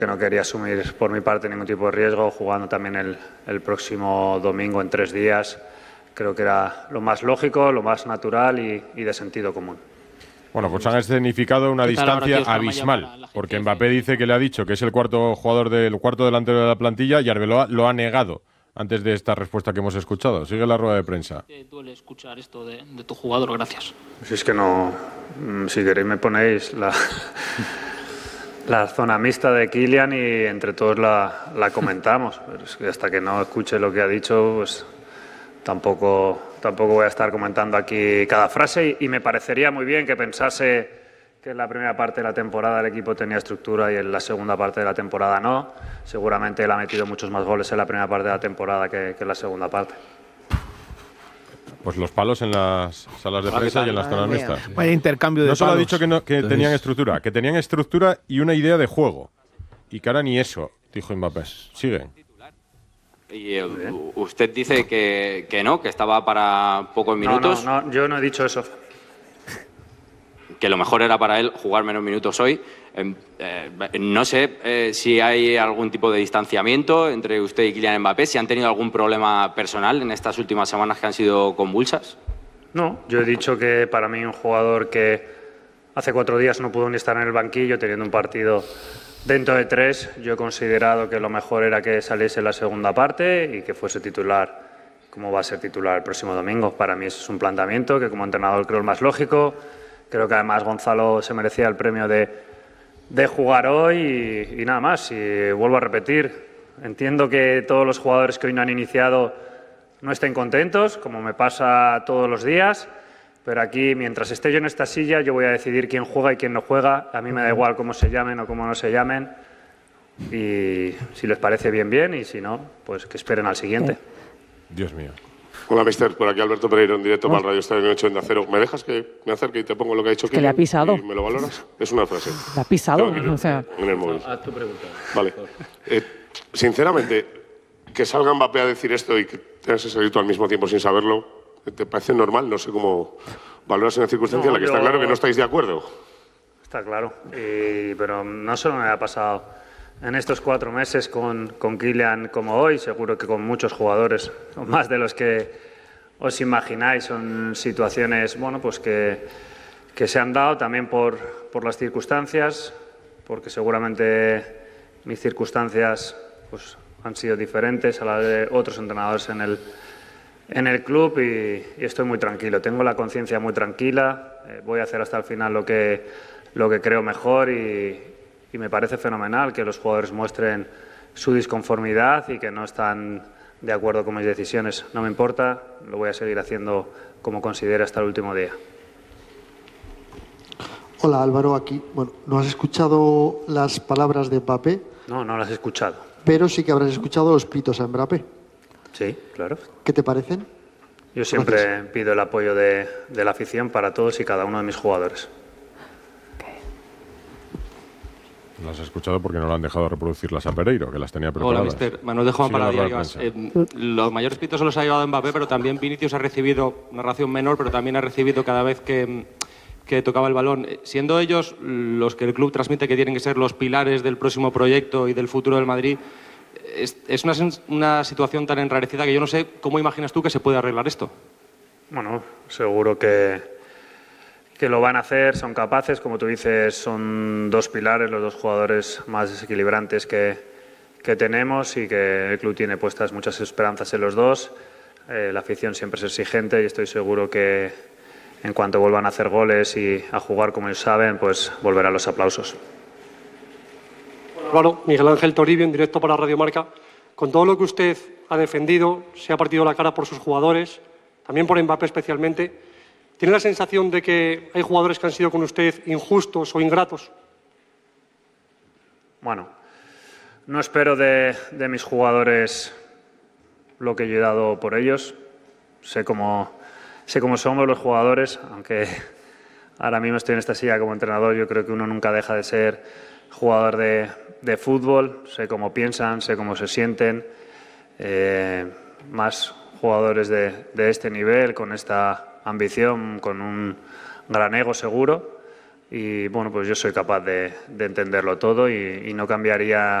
que no quería asumir por mi parte ningún tipo de riesgo, jugando también el próximo domingo en 3 días. Creo que era lo más lógico, lo más natural y de sentido común. Bueno, pues han escenificado una distancia abismal, porque Mbappé dice que le ha dicho que es el cuarto delantero de la plantilla y Arbeloa lo ha negado antes de esta respuesta que hemos escuchado. Sigue la rueda de prensa. ¿Te duele escuchar esto de tu jugador? Gracias. Si es que no, si queréis me ponéis la zona mixta de Kylian y entre todos la comentamos. Pero es que hasta que no escuche lo que ha dicho, pues tampoco voy a estar comentando aquí cada frase y me parecería muy bien que pensase que en la primera parte de la temporada el equipo tenía estructura y en la segunda parte de la temporada no. Seguramente él ha metido muchos más goles en la primera parte de la temporada que en la segunda parte. Pues los palos en las salas de prensa y en las zonas mixtas. Vaya intercambio de No solo ha palos. dicho que tenían estructura, que tenían estructura y una idea de juego. Y que ahora ni eso, dijo Mbappé. Sigue. Y usted dice que no, que estaba para pocos minutos. No, yo no he dicho eso. Que lo mejor era para él jugar menos minutos hoy. No sé si hay algún tipo de distanciamiento entre usted y Kylian Mbappé, si han tenido algún problema personal en estas últimas semanas que han sido convulsas. No, yo he dicho que para mí un jugador que hace 4 días no pudo ni estar en el banquillo teniendo un partido dentro de 3, yo he considerado que lo mejor era que saliese en la segunda parte y que fuese titular, como va a ser titular el próximo domingo. Para mí eso es un planteamiento que como entrenador creo el más lógico. Creo que además Gonzalo se merecía el premio de jugar hoy y nada más. Y vuelvo a repetir, entiendo que todos los jugadores que hoy no han iniciado no estén contentos, como me pasa todos los días, pero aquí, mientras esté yo en esta silla, yo voy a decidir quién juega y quién no juega. A mí me da igual cómo se llamen o cómo no se llamen. Y si les parece bien, bien, y si no, pues que esperen al siguiente. Dios mío. Hola, mister. Por aquí Alberto Pereiro, en directo para el Radio Estadio 8 en Acero. ¿Me dejas que me acerque y te pongo lo que ha dicho? Que le ha pisado. ¿Y me lo valoras? Es una frase. Le ha pisado. O sea, en el móvil. Haz tu pregunta. Vale. Sinceramente, que salga Mbappé a decir esto y que tengas que salir tú al mismo tiempo sin saberlo, ¿te parece normal? No sé cómo valoras una circunstancia en la que está claro que no estáis de acuerdo. Está claro. Pero no solo me ha pasado en estos 4 meses con Kylian como hoy, seguro que con muchos jugadores, más de los que os imagináis. Son situaciones pues que se han dado también por las circunstancias, porque seguramente mis circunstancias pues, han sido diferentes a las de otros entrenadores en el club y estoy muy tranquilo. Tengo la conciencia muy tranquila, voy a hacer hasta el final lo que creo mejor y me parece fenomenal que los jugadores muestren su disconformidad y que no están de acuerdo con mis decisiones. No me importa, lo voy a seguir haciendo como considere hasta el último día. Hola Álvaro, aquí. Bueno, ¿no has escuchado las palabras de Mbappé? No las he escuchado. Pero sí que habrás escuchado los pitos a Mbappé. Sí, claro. ¿Qué te parecen? Yo siempre pido el apoyo de la afición para todos y cada uno de mis jugadores. Las he escuchado porque no lo han dejado reproducirlas a Pereiro, que las tenía preparadas. Hola, mister. Manuel de Juan para Diarios. Los mayores pitos se los ha llevado Mbappé, pero también Vinicius ha recibido una ración menor, pero también ha recibido cada vez que tocaba el balón. Siendo ellos los que el club transmite que tienen que ser los pilares del próximo proyecto y del futuro del Madrid, es una situación tan enrarecida que yo no sé cómo imaginas tú que se puede arreglar esto. Bueno, seguro que lo van a hacer, son capaces, como tú dices, son 2 pilares, los 2 jugadores más desequilibrantes que tenemos y que el club tiene puestas muchas esperanzas en los 2. La afición siempre es exigente y estoy seguro que en cuanto vuelvan a hacer goles y a jugar como ellos saben, pues volverán los aplausos. Claro, Miguel Ángel Toribio, en directo para Radio Marca. Con todo lo que usted ha defendido, se ha partido la cara por sus jugadores, también por Mbappé especialmente. ¿Tiene la sensación de que hay jugadores que han sido con usted injustos o ingratos? Bueno, no espero de mis jugadores lo que yo he dado por ellos. Sé cómo somos los jugadores, aunque ahora mismo estoy en esta silla como entrenador. Yo creo que uno nunca deja de ser jugador de fútbol. Sé cómo piensan, sé cómo se sienten. Más jugadores de este nivel, con esta ambición, con un gran ego seguro, y bueno, pues yo soy capaz de entenderlo todo y no cambiaría